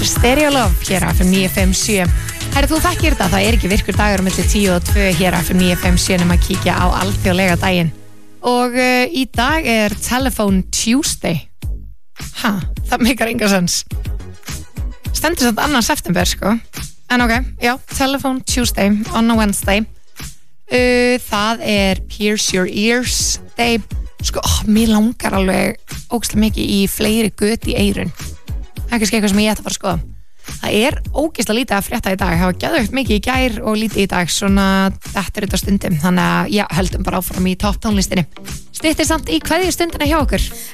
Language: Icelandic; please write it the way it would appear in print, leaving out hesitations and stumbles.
Stereo Love hér af 957. Herri, þú þekkir þetta, það ekki virkur dagur milli 10 og 2 hér af 957 nema að kíkja á alþjóðlega daginn. Og í dag Telephone Tuesday. Það meikar enga sens. Stendur samt 2. september, sko. En ok, já, Telephone Tuesday on a Wednesday. Það Pierce Your Ears Day. Sko, mér langar alveg ógeðslega mikið í fleiri göt í eyrun. Það kannski eitthvað sem ég ætti að fara að skoða. Það ógeðslega lítið að frétta í dag. Það var geðveikt mikið í gær og lítið í dag. Svona, þetta þetta stundum. Þannig að, já, höldum bara áfram í topp tónlistinni. Styttir samt í kveðjustundina hjá okkur.